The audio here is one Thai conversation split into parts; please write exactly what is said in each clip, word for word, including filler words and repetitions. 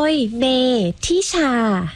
ยเมทิชา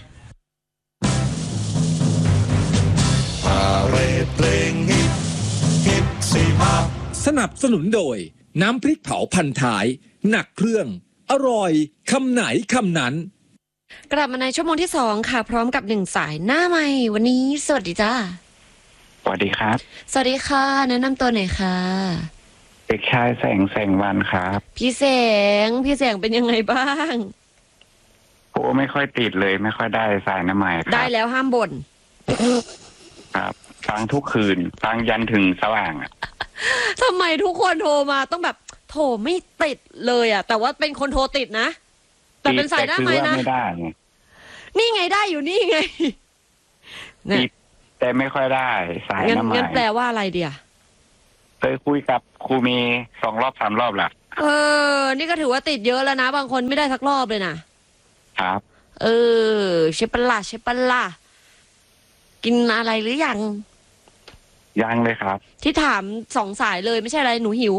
พาเรดเพลงฮิตฮิตสิมาสนับสนุนโดยน้ำพริกเผาพันท้ายหนักเครื่องอร่อยคำไหนคำนั้นกลับมาในชั่วโมงที่สองค่ะพร้อมกับหนึ่งสายหน้าใหม่วันนี้สวัสดีจ้าสวัสดีครับสวัสดีค่ะแนะนำตัวหน่อยค่ะเด็กชายแสงแสงวันครับพี่แสงพี่แสงเป็นยังไงบ้างโอ้ไม่ค่อยติดเลยไม่ค่อยได้สายน้ำใหม่ครับได้แล้วห้ามบ่นครับฟังทุกคืนฟังยันถึงสว่างอ่ะทำไมทุกคนโทรมาต้องแบบโทรไม่ติดเลยอ่ะแต่ว่าเป็นคนโทรติดนะแต่เป็นสายหน้าใหม่นะไม่ได้นี่ไงได้อยู่นี่ไงติดแต่ไม่ค่อยได้สายน้ำใหม่งั้นแปลว่าอะไรเดียวเคยคุยกับครูเมย์สองรอบสามรอบละเออนี่ก็ถือว่าติดเยอะแล้วนะบางคนไม่ได้สักรอบเลยนะครับเออใช่ปะล่ะใช่ปะล่ะกินอะไรหรือยังยังเลยครับที่ถามสองสายเลยไม่ใช่อะไรหนูหิว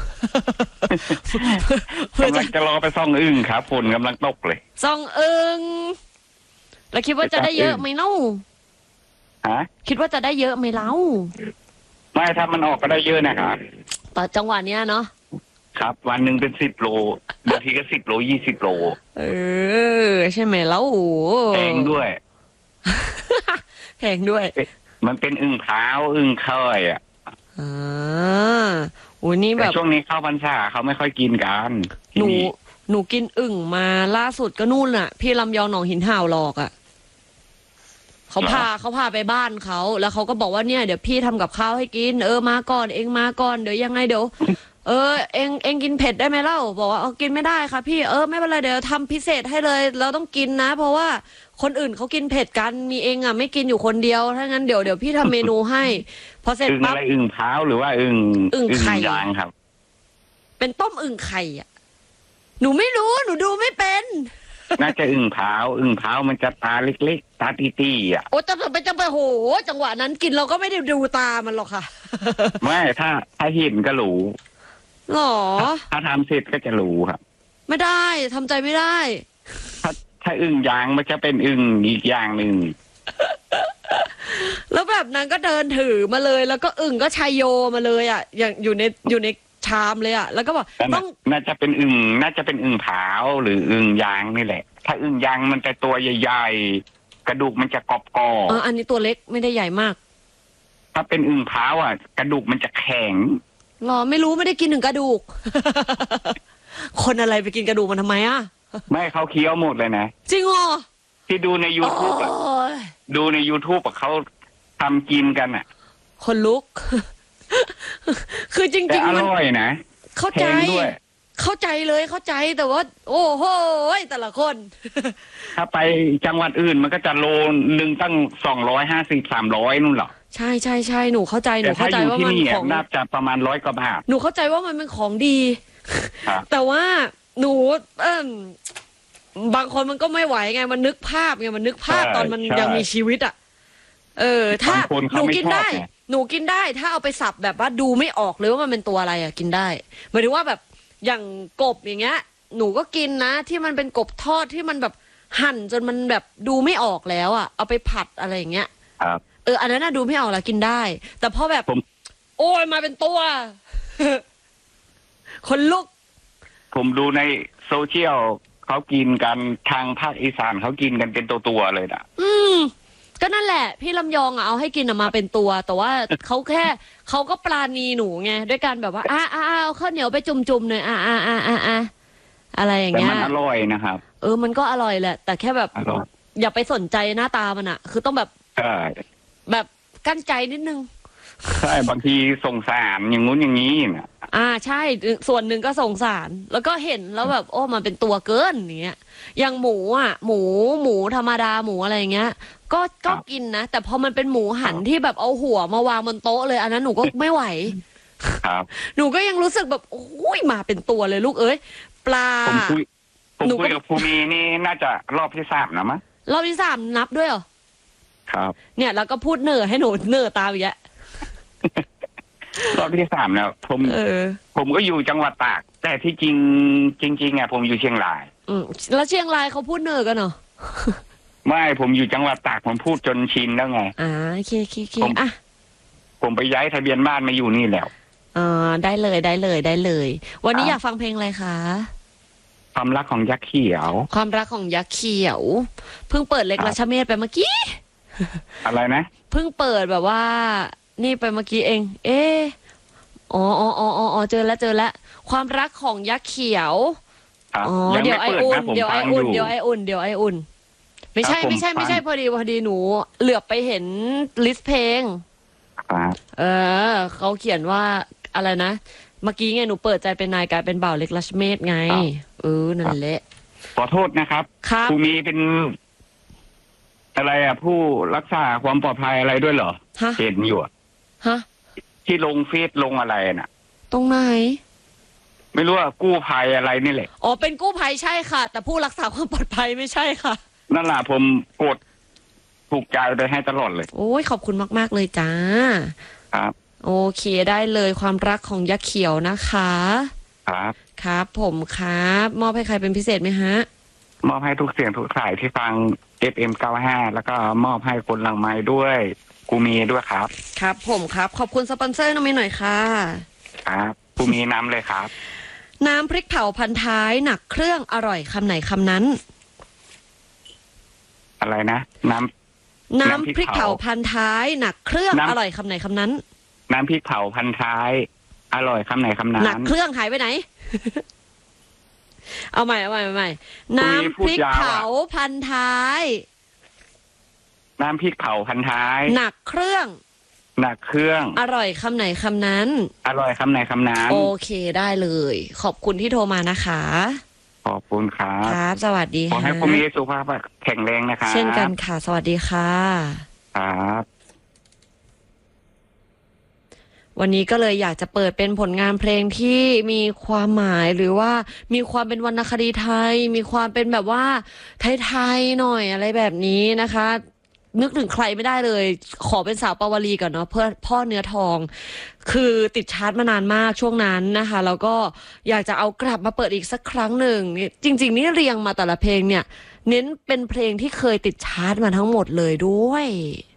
กำลังจะรอไปซ่องอึ่งครับฝนกำลังตกเลยซ่องอึ่งแล้วคิดว่าจะได้เยอะไหมเล่าฮะคิดว่าจะได้เยอะไหมเล่าไม่ถ้ามันออกก็ได้เยอะนะครับต่อจังหวะเนี้ยเนาะครับวันหนึ่งเป็นสิบโลบางทีก็สิบโลยี่สิบโลเออใช่ไหมเล่าแพงด้วยแพงด้วยมันเป็นอึ่งเท้าอึ่งเคยอ่ะอ่าโอ้ยนี่แบบช่วงนี้เข้าพรรษาเขาไม่ค่อยกินกันหนูหนูกินอึ่งมาล่าสุดก็นู่นน่ะพี่ลำยองหนองหินห่าวหลอกอ่ะเขาพาเขาพาไปบ้านเขาแล้วเขาก็บอกว่าเนี่ยเดี๋ยวพี่ทำกับข้าวให้กินเออมาก่อนเองมาก่อนเดี๋ยวยังไงเดี๋ยวเออเองเองกินเผ็ดได้ไหมเล่าบอกว่าเอากินไม่ได้ค่ะพี่เออไม่เป็นไรเดี๋ยวทำพิเศษให้เลยเราต้องกินนะเพราะว่าคนอื่นเขากินเผ็ดกันมีเองอ่ะไม่กินอยู่คนเดียวถ้างั้นเดี๋ยวเดี๋ยวพี่ทำเมนูให้พอเสร็จปั๊บอึ่งอะไรอึ่งเท้าหรือว่าอึ่งอึ่งไข่ยางครับเป็นต้มอึ่งไข่อ่ะหนูไม่รู้หนูดูไม่เป็นน่าจะอึ่งเท้าอึ่งเท้ามันจะตาเล็กๆตาตี้ๆอ่ะโอ้จะไปจะไปโหจังหวะนั้นกินเราก็ไม่ได้ดูตามันหรอกค่ะไม่ถ้าถ้าเห็นก็รู้หรอถ้าทำเสร็จก็จะรู้ครับไม่ได้ทำใจไม่ได้ถ้าถ้าอึ่งยางมันจะเป็นอึ่งอีกอย่างหนึ่งแล้วแบบนั้นก็เดินถือมาเลยแล้วก็อึ่งก็ชายโยมาเลยอ่ะอย่างอยู่ในอยู่ในชามเลยอ่ะแล้วก็บอกต้องน่าจะเป็นอึ่งน่าจะเป็นอึ่งเผาหรืออึ่งยางนี่แหละถ้าอึ่งยางมันจะตัวใหญ่ๆกระดูกมันจะกรอบๆอ๋ออันนี้ตัวเล็กไม่ได้ใหญ่มากถ้าเป็นอึ่งเผาอ่ะกระดูกมันจะแข็งหรอไม่รู้ไม่ได้กินถึงกระดูกคนอะไรไปกินกระดูกมันทำไมอ่ะไม่เขาเคี้ยวหมดเลยนะจริงเหรอที่ดูใน YouTube อ่ะดูใน YouTube อ่ะเขาทำกินกันอ่ะคนลุกคือจริงๆมันอร่อยนะเข้าใจเข้าใจเลยเข้าใจแต่ว่าโอ้โหแต่ละคนถ้าไปจังหวัดอื่นมันก็จะโลนึงตั้งสองร้อยห้าสิบสามร้อยนู่นหรอใช่ใช่ใช่หนูเข้าใจหนูเข้าใจว่ามันของน่าจะประมาณร้อยกว่าบาทหนูเข้าใจว่ามันเป็นของดีแต่ว่าหนูเออบางคนมันก็ไม่ไหวไงมันนึกภาพไงมันนึกภาพตอนมันยังมีชีวิตอ่ะเออถ้าหนูกินได้หนูกินได้ถ้าเอาไปสับแบบว่าดูไม่ออกเลยว่ามันเป็นตัวอะไรอ่ะกินได้หมายถึงว่าแบบอย่างกบอย่างเงี้ยหนูก็กินนะที่มันเป็นกบทอดที่มันแบบหั่นจนมันแบบดูไม่ออกแล้วอ่ะเอาไปผัดอะไรอย่างเงี้ยเอออันนั้นน่ะดูไม่ออกแล้วกินได้แต่พอแบบโอ้ยมาเป็นตัวคนลุกผมดูในโซเชียลเขากินกันทางภาคอีสานเขากินกันเป็นตัวๆเลยนะอืมก็นั่นแหละพี่ลำยองอ่ะเอาให้กินออกมาเป็นตัวแต่ว่าเขาแค่เขาก็ปราณีหนูไงด้วยการแบบว่าอ่าอ่าเอาข้าวเหนียวไปจุ่มๆหน่อยอ่าอ่าอ่าอ่าอ่าอะไรอย่างเงี้ยแต่มันอร่อยนะครับเออมันก็อร่อยแหละแต่แค่แบบอย่าไปสนใจหน้าตามันอ่ะคือต้องแบบใช่แบบกั้นใจนิดนึงใช่บางทีสงสารอย่างงู้นอย่างนี้เนี่ยอ่าใช่ส่วนหนึ่งก็สงสารแล้วก็เห็นแล้วแบบโอ้มันเป็นตัวเกินอย่างเงี้ยอย่างหมูอ่ะหมูหมูธรรมดาหมูอะไรอย่างเงี้ยก็ก็กินนะแต่พอมันเป็นหมูหันที่แบบเอาหัวมาวางบนโต๊ะเลยอันนั้นหนูก็ไม่ไหวครับหนูก็ยังรู้สึกแบบโอ้ยมาเป็นตัวเลยลูกเอ้ยปลาผมคุยผมคุยกับภูมินี่น่าจะรอบที่สามนะมั้ยรอบที่สามนับด้วยเหรอครับเนี่ยแล้วก็พูดเน่อให้หนูเน่อตามอีกแล้วรอบที่สามแล้วผมผมก็อยู่จังหวัดตากแต่ที่จริงจริงๆอ่ะผมอยู่เชียงรายอืมแล้วเชียงรายเขาพูดเนอกันเหรอไม่ผมอยู่จังหวัดตากผมพูดจนชินแล้วไงอ่าโอเคโอเคโอเคผมอ่ะผมไปย้ายทะเบียนบ้านมาอยู่นี่แล้วอ่าได้เลยได้เลยได้เลย วันนี้ครับอยากฟังเพลงอะไรคะความรักของยักษ์เขียวความรักของยักษ์เขียว เพิ่งเปิดเล็กครับรัชเมศไปเมื่อกี้อะไรนะเพิ่งเปิดแบบว่า นี่ไปเมื่อกี้เอง เอ๊ะอ๋ออ๋ออ๋ออ๋อเจอแล้วเจอแล้วความรักของยักษ์เขียวครับอ๋อยังเดี๋ยวไม่ไอเปิดอุ่นนะผมเดี๋ยวไอฟังอุ่นอยู่เดี๋ยวไออุ่นเดี๋ยวไออุ่น ไม่ใช่ครับผมไม่ใช่ไม่ใช่ฟังพอดีพอดีหนู เหลือบไปเห็นลิสต์เพลงครับเออเขาเขียนว่าอะไรนะ เมื่อกี้ไงหนูเปิดใจเป็นนายกลายเป็นบ่าวเล็กรัชเมศไง เออนั่นแหละขอโทษนะครับครับครูมีเป็น อะไรอ่ะ ผู้รักษาความปลอดภัยอะไรด้วยเหรอฮะเห็นอยู่อะฮะที่ลงเฟซลงอะไรน่ะตรงไหนไม่รู้ว่ากู้ภัยอะไรนี่แหละอ๋อเป็นกู้ภัยใช่ค่ะ แต่ผู้รักษาความปลอดภัยไม่ใช่ค่ะนั่นแหละผมกดถูกใจไปให้ตลอดเลยโอ้ยขอบคุณมากๆเลยจ้าครับโอเคได้เลยความรักของยักษ์เขียวนะคะครับครับผมครับมอบให้ใครเป็นพิเศษไหมฮะมอบให้ทุกเสียงทุกสายที่ฟัง เอฟ เอ็ม เก้าห้า แล้วก็มอบให้คนหลังไม้ด้วยกูมีด้วยครับครับผมครับ ขอบคุณสปอนเซอร์น้องเมย์หน่อยค่ะครับกูมีน้ำเลยครับน้ำพริกเผาพันท้ายหนักเครื่องอร่อยคำไหนคำนั้นอะไรนะ น้น้ำพริกเผาพันท้ายหนักเครื่องน้ำอร่อยคำไหนคำนั้นำน้ำพริกเผาพันท้าย อร่อยคำไหนคำนั้หนักนเครื่องหายไปไหน เอาใหม่เอาใหม่เอาใหม่น้ำพริกเผาพันท้ายน้ำพริกเผาพันท้ายหนักเครื่องหนักเครื่องอร่อยคำไหนคำนั้นอร่อยคำไหนคำนั้นโอเคได้เลย ขอบคุณที่โทรมานะคะขอบคุณครับครับ สวัสดีขอค่ะให้คุณมีสุขภาพแข็งแรงนะครับเช่นกันค่ะ สวัสดีค่ะครับวันนี้ก็เลยอยากจะเปิดเป็นผลงานเพลงที่มีความหมายหรือว่ามีความเป็นวรรณคดีไทย มีความเป็นแบบว่าไทยๆหน่อยอะไรแบบนี้นะคะ นึกถึงใครไม่ได้เลย ขอเป็นสาวปาวลีก่อนเนาะเพื่อพ่อเนื้อทอง คือติดชาร์ตมานานมากช่วงนั้นนะคะแล้วก็อยากจะเอากลับมาเปิดอีกสักครั้งหนึ่งนี่จริง ๆ นี่เรียงมาแต่ละเพลงเนี่ย เน้นเป็นเพลงที่เคยติดชาร์ตมาทั้งหมดเลยด้วย